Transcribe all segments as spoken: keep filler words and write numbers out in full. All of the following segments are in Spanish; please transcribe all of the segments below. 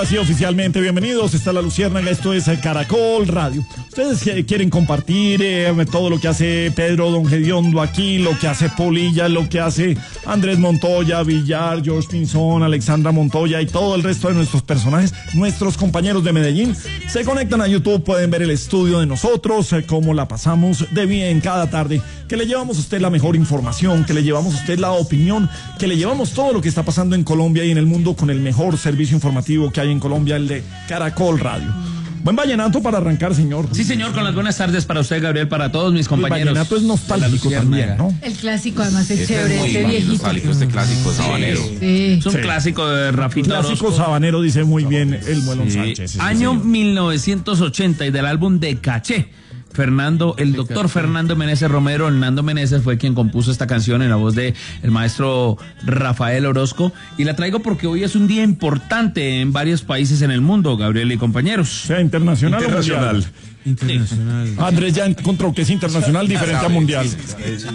Ahora sí, oficialmente, bienvenidos. Está La Luciérnaga, esto es Caracol Radio. Ustedes quieren compartir eh, todo lo que hace Pedro Don Gediondo aquí, lo que hace Polilla, lo que hace Andrés Montoya, Villar, George Pinzón, Alexandra Montoya y todo el resto de nuestros personajes, nuestros compañeros de Medellín. Se conectan a YouTube, pueden ver el estudio de nosotros, eh, cómo la pasamos de bien cada tarde, que le llevamos a usted la mejor información, que le llevamos a usted la opinión, que le llevamos todo lo que está pasando en Colombia y en el mundo con el mejor servicio informativo que hay en Colombia, el de Caracol Radio. Buen vallenato para arrancar, señor. Sí, señor, con las buenas tardes para usted, Gabriel, para todos mis compañeros. El vallenato es nostálgico también, ¿no? El clásico, además, es chévere, este viejito. Nostálgico, este clásico sabanero. Sí. Es un Sí. clásico de Rafita Clásico Orozco. sabanero, dice muy bien el Muelón Sí. Sánchez. Sí, Año señor. mil novecientos ochenta y del álbum de Caché. Fernando, el doctor Fernando Meneses Romero, Hernando Meneses fue quien compuso esta canción en la voz de el maestro Rafael Orozco, y la traigo porque hoy es un día importante en varios países en el mundo, Gabriel y compañeros. Sea internacional, Internacional. o mundial. Internacional. Andrés ya encontró que es internacional diferente a mundial. Sí,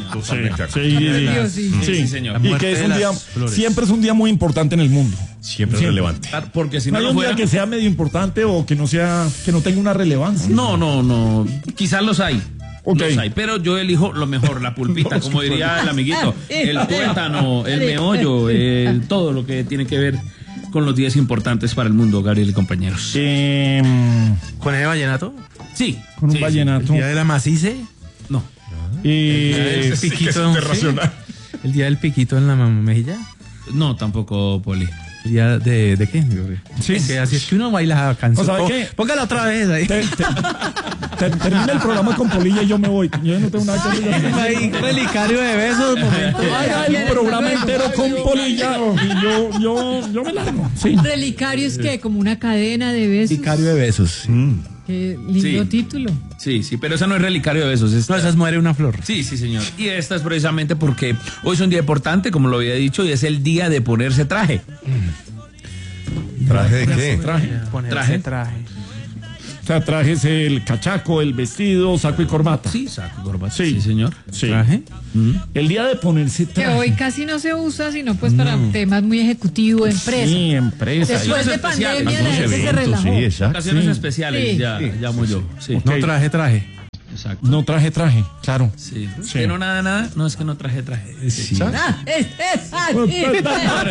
sí, sí, Sí, señor. Y que es un día, siempre es un día muy importante en el mundo. Siempre relevante. Porque si No no hay lo un fuera... día que sea medio importante o que no sea, que no tenga una relevancia. No, no, no. Quizás los hay. Ok. Los hay, pero yo elijo lo mejor, la pulpita, como diría el amiguito, el tuétano, el meollo, el, todo lo que tiene que ver con los días importantes para el mundo, Gabriel y compañeros. Eh, ¿Con ese vallenato? Sí. con un sí, vallenato. ¿El día de la macice? No. Eh, ¿El piquito? Internacional. ¿Sí? ¿El día del piquito en la mejilla? No, tampoco, Poli. ¿El día de, de qué? Sí. Que así es que uno baila la canción. O sea, Pó- ¿qué? Póngala otra vez ahí. te- te- te- termina el programa con Polilla y yo me voy. Yo no tengo nada que hacer. Ahí, relicario de besos, momento. Haga el programa entero con Polilla y yo, yo, yo me largo. Sí. Relicario es que como una cadena de besos. Relicario de besos. Qué lindo Sí. título. Sí, sí, pero esa no es relicario de besos. Esta... No, esas muere una flor. Sí, sí, señor. Y esta es precisamente porque hoy es un día importante, como lo había dicho, y es el día de ponerse traje. ¿Traje de qué? Traje. Ponerse Traje. traje. O sea, trajes el cachaco, el vestido, saco y corbata. Sí, saco, corbata. Sí. Sí, señor. Sí. ¿Traje? El día de ponerse Que traje. hoy casi no se usa, sino pues para temas muy ejecutivos, empresas. Sí, empresa. Después de especiales, pandemia la algunos gente se eventos, relajó. sí, exacto. Ocasiones Sí. especiales, Sí. ya llamo yo. Sí. Ok. No traje, traje. Exacto. No traje traje, claro. Sí. Sí. Que no nada, nada. No es que no traje traje. Sí. Ah, es, es, ah, Pues, sí. Ahora es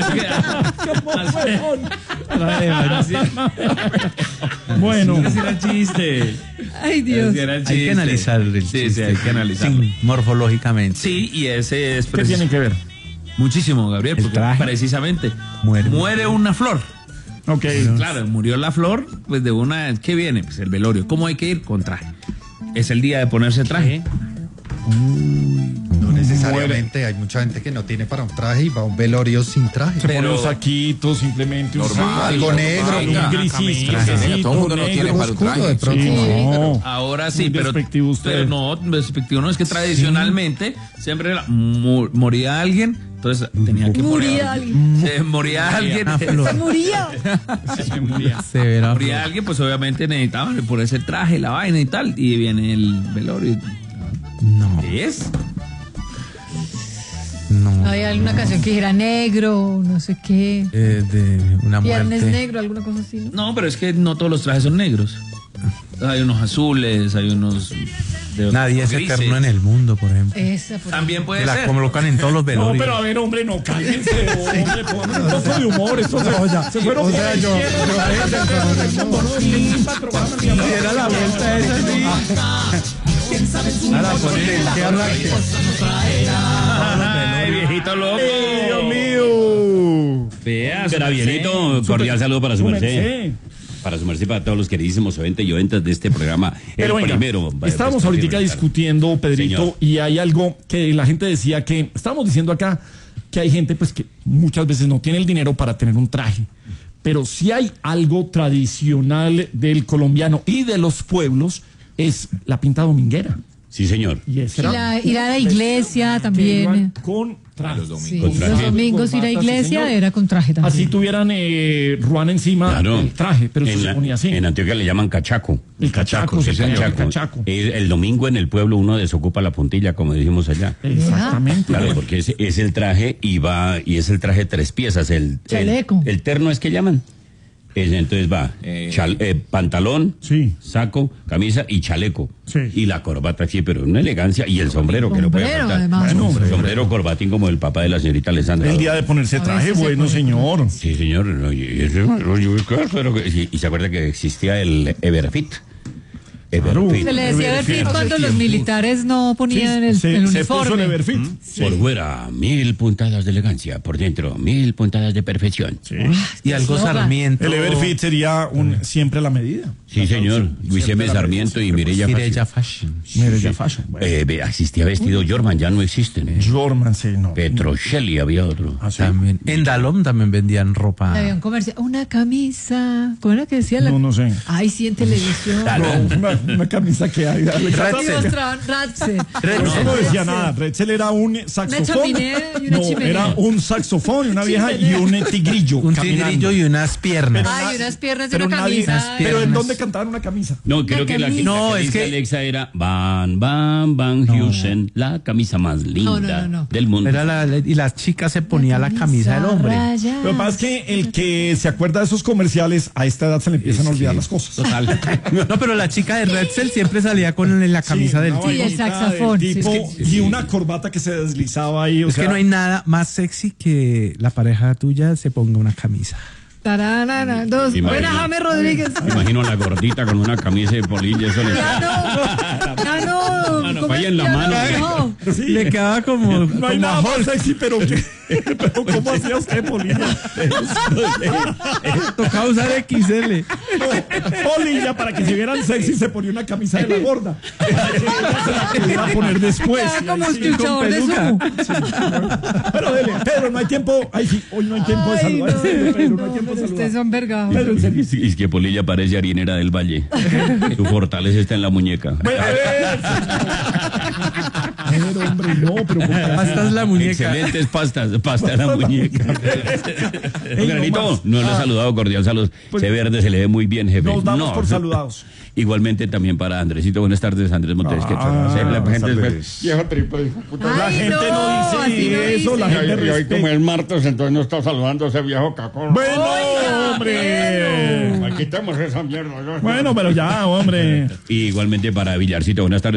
que- Bueno, Ese era el chiste. Ay, Dios. Ese era el Hay que chiste. analizar el Sí, sí, chiste. hay que analizarlo. Sí, morfológicamente. Sí, y ese es ¿qué precis- tiene que ver? muchísimo, Gabriel, El porque traje. precisamente Muere. muere una flor. Ok. Claro, murió la flor, pues de una, ¿qué viene? Pues el velorio. ¿Cómo hay que ir? Con traje. Es el día de ponerse traje. No necesariamente, hay mucha gente que no tiene para un traje y va a un velorio sin traje. Se pone Pero- un saquito, simplemente un Normal, saco, algo negro, un venga, grisito, camisa. grisito, Todo el mundo no negro, tiene para un oscuro traje. de pronto. Sí, no. Ahora sí, Muy pero, despectivo usted. pero no, despectivo no, es que tradicionalmente siempre la- mu- moría alguien, entonces tenía que Moría morir. alguien. Se moría alguien. Una flor. Se murió. Se moría. Severa Moría flor. alguien, pues obviamente necesitaban por ese traje, la vaina y tal, y viene el velorio. No, ¿Es? no. Hay alguna canción que dijera negro, no sé qué. Eh, de una Viernes muerte. negro, alguna cosa así, ¿no? No, pero es que no todos los trajes son negros. Hay unos azules, hay unos... de- Nadie es grises. eterno en el mundo, por ejemplo. Esa, por También puede Que la ser. colocan en todos los No, velorios. pero a ver, hombre, no, cállense, hombre, pongan un poco de humor, esto se, se fueron o sea, por yo- Era la vuelta esa, sí. Ahora ponen que arranque. Ay, viejito loco. Dios mío. Vea, su Gabrielito, merced. cordial saludo para su Su merced. merced. Para su merced y para todos los queridísimos oyentes y oyentes de este programa. Pero el venga, primero. estábamos pues, ahorita primero, discutiendo, Pedrito, Señor. y hay algo que la gente decía que, estábamos diciendo acá que hay gente pues que muchas veces no tiene el dinero para tener un traje, pero si hay algo tradicional del colombiano y de los pueblos, es la pinta dominguera. Sí, señor. Y, ese Y era- la- ir a la iglesia que también. iban con traje. Los domingos. Sí, Con traje. los domingos ir a Corbata, sí, iglesia señor. era con traje también. Así tuvieran eh, ruana encima Claro. el traje, pero en, se la- ponía así. en Antioquia le llaman cachaco. El cachaco, sí, se ponía el cachaco. cachaco. El, el domingo en el pueblo uno desocupa la puntilla, como decimos allá. Exactamente. Claro, porque es, es el traje y va y es el traje tres piezas. El, el, Chaleco. el terno es que llaman. Es- entonces va, Eh. chal- eh, pantalón, Sí. saco, camisa y chaleco. Sí. Y la corbata, sí, pero una elegancia. Y el sombrero, que no puede Sombrero, faltar. además. Bueno, sombrero, sombrero, corbatín como el papá de la señorita Alessandra. El día de ponerse A traje, veces se bueno, pone- señor. Sí, señor. no, y, y ese- oye, claro, pero que- y, y se acuerda que existía el Everfit. Everfit. Se le decía Everfit. Everfit cuando los militares no Sí, ponían el, se, el se puso el uniforme. Everfit. Por fuera, mil puntadas de elegancia. Por dentro, mil puntadas de perfección. Sí, Y algo Eslogan. Sarmiento. El Everfit sería un siempre a la medida. señor. Luis M. Sarmiento y Mireya Mireya Fashion. Fashion. Mire, ya fashion. Bueno. Eh, ve, existía vestido Jorman, ya no existen. eh. Jorman, sí, no. Petrocelli había otro. Ah, sí. También. En Dalom también vendían ropa. Había un comercial, una camisa. ¿Cómo era que decía la? No, no sé. Ay, sí, en televisión. No, una, una camisa que hay. Y mostraban Ratze. Pero eso no decía nada. Retzel era un saxofón. chimenea y una no, chimenea. era un saxofón, una vieja y un tigrillo. Un caminando. tigrillo y unas piernas. Ay, unas piernas y Pero una nadie- camisa. Pero ¿en piernas. dónde cantaban una camisa? No, creo La que la, camisa. la No, que es dice que- Alexa era Van, Van, Van Heusen, la camisa más linda No, no, no, no. del mundo. Era la- y las chicas se ponía la camisa del hombre. rayada. Lo que pasa es que el que se acuerda de esos comerciales, a esta edad se le empiezan a olvidar las cosas. Total. No, pero la chica de Redzel siempre salía con la camisa Sí, del una tipo. Sí, el vainita saxofón, del sí, tipo, sí, y una corbata que se deslizaba ahí. O Es sea, que no hay nada más sexy que la pareja tuya se ponga una camisa. Tararara, dos. Imagina. Buena, James Rodríguez. Me imagino a la gordita con una camisa de polilla, eso le Ya no. Ya no. Mano, ¿Cómo vaya en la ya mano. no? sí, Le quedaba como, no hay como nada a más Hulk. sexy, pero, ¿qué? pero ¿cómo hacía usted, Polilla? Tocaba usar equis ele. Polilla, para que se vieran sexy, se ponía una camisa de la gorda. Para que ella se la pudiera poner después. Ya como Ahí sí, escuchador con de peluca. sumo. Pero dele, Pedro, no hay tiempo. Ay, sí, hoy no hay tiempo de Ay, saludar. no, En serio, Pedro, no no, hay tiempo de pero saludar. ustedes son vergados. Pedro, en serio. Y es que Polilla parece harinera del valle. Su fortaleza está en la muñeca. Bueno, a ver. Pedro, hombre, no, pero ¿por qué así? Hasta es la muñeca. Excelentes pastas, pasta en la muñeca. Ey, Granito, no más. no lo he saludado, cordial saludos. Pues- Se verde, se le ve muy bien, jefe. Nos damos No, por saludados. Igualmente también para Andresito. Buenas tardes, Andrés Montes. que Ah, sí, la gente tardes. después, viejo triple, hijo de puta. La Ay, gente no, no, así dice no eso, dice. la Y gente hoy- y hoy como respeta. es martes, entonces no está saludando a ese viejo cacón. Bueno, Oiga, hombre. Quitemos esa mierda. ¿no? Bueno, pero ya, hombre. Y igualmente para Villarcito, buenas tardes.